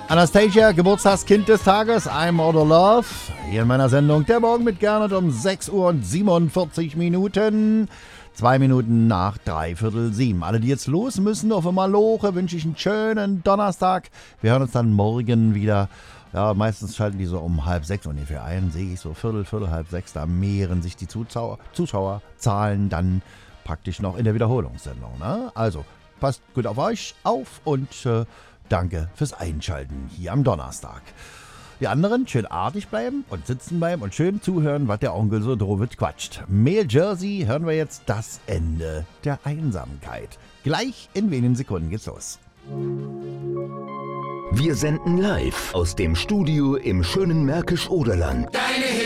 Anastasia, Geburtstagskind des Tages, I'm All the Love. Hier in meiner Sendung Der Morgen mit Gernot um 6 Uhr und 47 Minuten. 2 Minuten nach 6:45. Alle, die jetzt los müssen auf Maloche, wünsche ich einen schönen Donnerstag. Wir hören uns dann morgen wieder. Ja, meistens schalten die so um 5:30 ungefähr ein. Sehe ich so Viertel, 5:30. Da mehren sich die Zuschauerzahlen dann praktisch noch in der Wiederholungssendung. Ne? Also, passt gut auf euch auf und danke fürs Einschalten hier am Donnerstag. Die anderen schön artig bleiben und sitzen bleiben und schön zuhören, was der Onkel so drüber quatscht. Mail Jersey hören wir jetzt das Ende der Einsamkeit. Gleich in wenigen Sekunden geht's los. Wir senden live aus dem Studio im schönen Märkisch-Oderland. Deine